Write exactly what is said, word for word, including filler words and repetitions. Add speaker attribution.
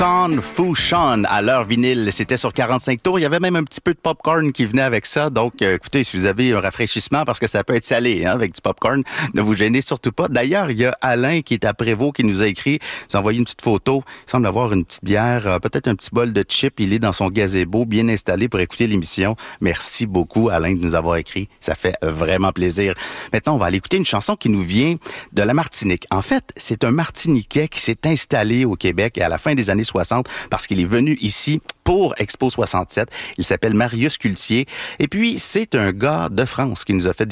Speaker 1: Confusion à l'heure vinyle. C'était sur quarante-cinq tours. Il y avait même un petit peu de popcorn qui venait avec ça. Donc, euh, écoutez, si vous avez un rafraîchissement, parce que ça peut être salé, hein, avec du popcorn, ne vous gênez surtout pas. D'ailleurs, il y a Alain qui est à Prévost qui nous a écrit, il nous a envoyé une petite photo. Il semble avoir une petite bière, euh, peut-être un petit bol de chip. Il est dans son gazebo, bien installé pour écouter l'émission. Merci beaucoup, Alain, de nous avoir écrit. Ça fait vraiment plaisir. Maintenant, on va aller écouter une chanson qui nous vient de la Martinique. En fait, c'est un Martiniquais qui s'est installé au Québec à la fin des années soixante parce qu'il est venu ici pour Expo soixante-sept. Il s'appelle Marius Cultier. Et puis, c'est un gars de France qui nous a fait